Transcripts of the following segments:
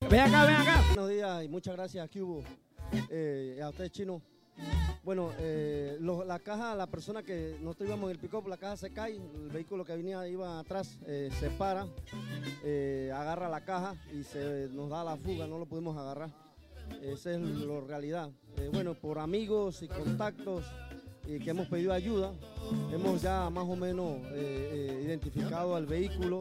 Ven acá, ven acá. Buenos días y muchas gracias, Cubo. A usted, Chino. Bueno, la caja, la persona que nosotros íbamos en el pick-up, la caja se cae, el vehículo que iba atrás se para, agarra la caja y se nos da la fuga, no lo pudimos agarrar. Esa es la realidad. Bueno, por amigos y contactos que hemos pedido ayuda, hemos ya más o menos identificado al vehículo.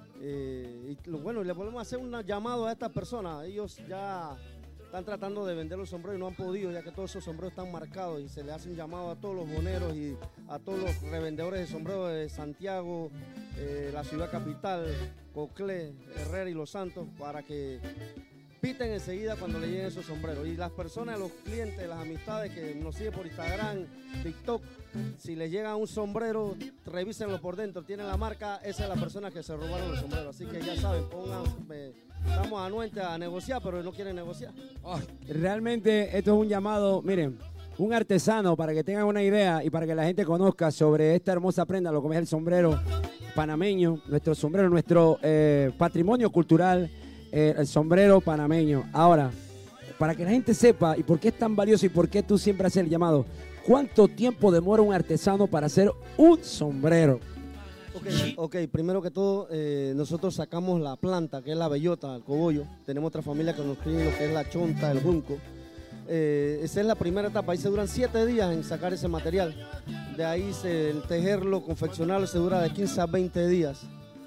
Bueno, le podemos hacer un llamado a estas personas. Ellos ya están tratando de vender los sombreros y no han podido, ya que todos esos sombreros están marcados, y se le hace un llamado a todos los boneros y a todos los revendedores de sombreros de Santiago, la ciudad capital, Coclé, Herrera y Los Santos, para que piten enseguida cuando le lleguen esos sombreros. Y las personas, los clientes, las amistades que nos siguen por Instagram, TikTok, si les llega un sombrero, revísenlo por dentro, tienen la marca, esa es la persona que se robaron los sombreros. Así que ya saben, estamos anuentes a negociar, pero no quieren negociar. Realmente esto es un llamado, miren, un artesano, para que tengan una idea y para que la gente conozca sobre esta hermosa prenda, lo que es el sombrero panameño, nuestro sombrero, nuestro patrimonio cultural, el sombrero panameño. Ahora, para que la gente sepa y por qué es tan valioso y por qué tú siempre haces el llamado, ¿cuánto tiempo demora un artesano para hacer un sombrero? Ok, primero que todo, nosotros sacamos la planta, que es la bellota, el cogollo. Tenemos otra familia que nos cría lo que es la chonta, el junco. Esa es la primera etapa, ahí se duran 7 días en sacar ese material. De ahí el tejerlo, confeccionarlo, se dura de 15 a 20 días.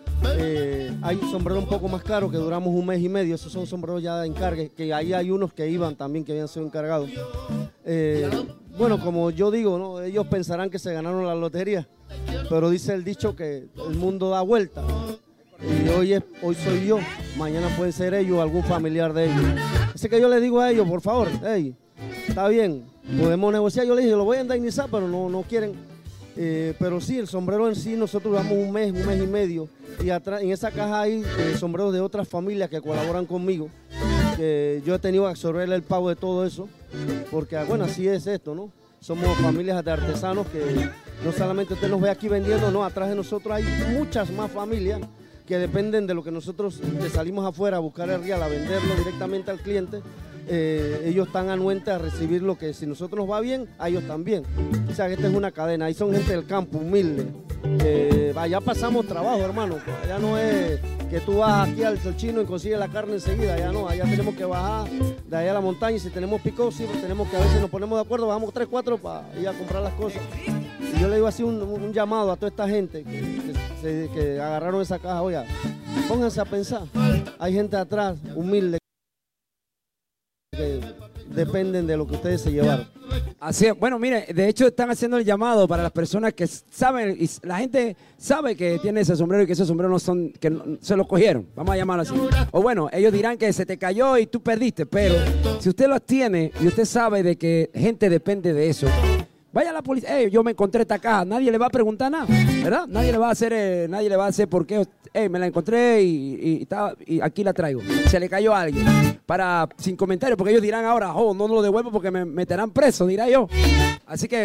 Hay un sombrero un poco más caro que duramos 1 mes y medio, esos son sombreros ya de encargue, que ahí hay unos que iban también, que habían sido encargados. Bueno, como yo digo, ¿no? Ellos pensarán que se ganaron la lotería, pero dice el dicho que el mundo da vuelta. Y hoy soy yo, mañana pueden ser ellos o algún familiar de ellos. Así que yo les digo a ellos, por favor, hey, está bien, podemos negociar. Yo les dije, lo voy a indemnizar, pero no quieren. Pero sí, el sombrero en sí, nosotros damos 1 mes y medio. Y atrás, en esa caja hay sombreros de otras familias que colaboran conmigo. Que yo he tenido que absorber el pago de todo eso. Porque, bueno, así es esto, ¿no? Somos familias de artesanos que no solamente usted nos ve aquí vendiendo, no, atrás de nosotros hay muchas más familias que dependen de lo que nosotros salimos afuera a buscar el real, a venderlo directamente al cliente. Ellos están anuentes a recibir lo que si nosotros nos va bien, a ellos también. O sea, que esta es una cadena, ahí son gente del campo, humilde. Allá pasamos trabajo, hermano. Allá no es que tú vas aquí al chino y consigues la carne enseguida, allá no, allá tenemos que bajar de allá a la montaña, y si tenemos pico, sí, pues tenemos que, a veces nos ponemos de acuerdo, bajamos 3, 4 para ir a comprar las cosas. Y yo le digo así un llamado a toda esta gente que agarraron esa caja, oiga, pónganse a pensar, hay gente atrás, humilde, que dependen de lo que ustedes se llevaron. Así es. Bueno, mire, de hecho están haciendo el llamado para las personas que saben, y la gente sabe que tiene ese sombrero y que esos sombreros no son, que no, se lo cogieron, vamos a llamarlo así. O bueno, ellos dirán que se te cayó y tú perdiste, pero si usted los tiene y usted sabe de que gente depende de eso, vaya a la policía, yo me encontré esta caja, nadie le va a preguntar nada, ¿verdad? Nadie le va a hacer por qué, me la encontré y aquí la traigo. Se le cayó a alguien, sin comentarios, porque ellos dirán ahora, no lo devuelvo porque me meterán preso, dirá yo. Así que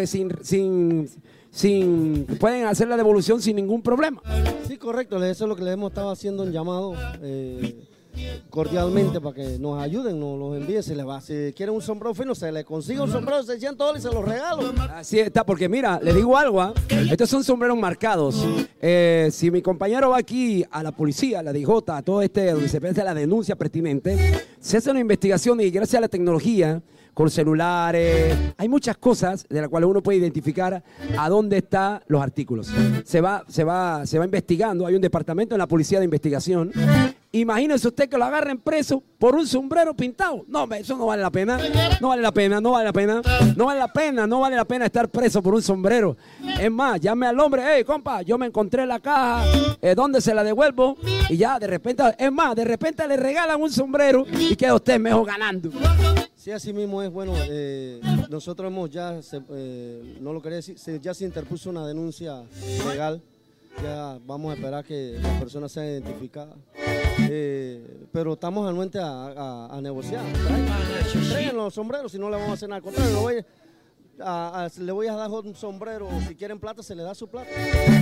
pueden hacer la devolución sin ningún problema. Sí, correcto, eso es lo que les hemos estado haciendo un llamado cordialmente para que nos ayuden, nos los envíen. Si quieren un sombrero fino, se les consigue un sombrero de $600 y se los regalo. Así está, porque mira, le digo algo, estos son sombreros marcados. Si mi compañero va aquí a la policía, a la DJ, a todo donde se presenta la denuncia pertinente, se hace una investigación y gracias a la tecnología, con celulares, hay muchas cosas de las cuales uno puede identificar a dónde están los artículos. Se va investigando, hay un departamento en la policía de investigación. Imagínese usted que lo agarren preso por un sombrero pintado. No, eso no vale la pena. No vale la pena, no vale la pena. No vale la pena, no vale la pena estar preso por un sombrero. Es más, llame al hombre, hey, compa, yo me encontré la caja, ¿dónde se la devuelvo? Y ya, de repente, es más, de repente le regalan un sombrero y queda usted mejor ganando. Sí, así mismo es. Bueno, nosotros hemos no lo quería decir, ya se interpuso una denuncia legal. Ya vamos a esperar que las personas sean identificadas. Pero estamos anuentes a negociar. Traigan los sombreros, si no le vamos a hacer nada. Al contrario, le voy a dar un sombrero. Si quieren plata, se le da su plata.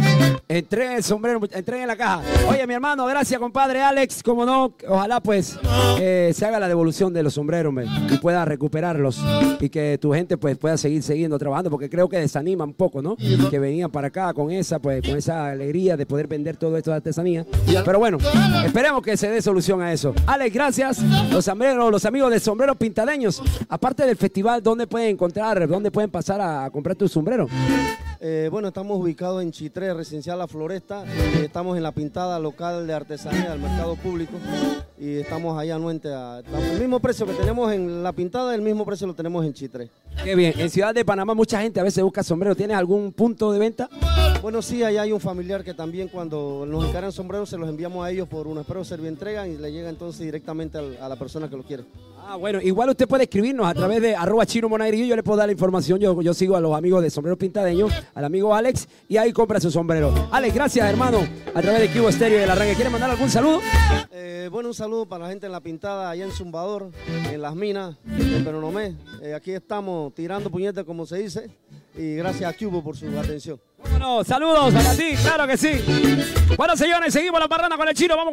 Entreguen el sombrero, entreguen la caja. Oye, mi hermano, gracias, compadre Alex. Como no, ojalá pues se haga la devolución de los sombreros, man, y pueda recuperarlos y que tu gente pues pueda seguir siguiendo trabajando, porque creo que desanima un poco, ¿no? Que venían para acá con esa alegría de poder vender todo esto de artesanía. Pero bueno, esperemos que se dé solución a eso. Alex, gracias. Los sombreros, los amigos de Sombreros Pintadeños, aparte del festival, ¿dónde pueden encontrar, dónde pueden pasar a comprar tu sombrero? Bueno, estamos ubicados en Chitré, Residencial La Floresta. Estamos en la pintada local de artesanía del mercado público y estamos ahí anuente el mismo precio que tenemos en la pintada, el mismo precio lo tenemos en Chitré. Qué bien. En Ciudad de Panamá mucha gente a veces busca sombreros. ¿Tienes algún punto de venta? Bueno, sí, allá hay un familiar que también cuando nos encargan sombreros se los enviamos a ellos por una espero servientrega y le llega entonces directamente a la persona que lo quiere. Ah, bueno, igual usted puede escribirnos a través de @chinomonagrillo. Yo le puedo dar la información. Yo sigo a los amigos de Sombreros Pintadeños, al amigo Alex, y ahí compra su sombrero. Alex, gracias, hermano, a través de Cubo Estéreo y de La Arranque. ¿Quiere mandar algún saludo? Bueno, un saludo para la gente en la pintada, allá en Zumbador, en las minas, en Peronomé. Aquí estamos tirando puñetes, como se dice, y gracias a Cubo por su atención. Bueno, saludos para ti, claro que sí. Bueno, señores, seguimos la parranda con el chino. Vamos con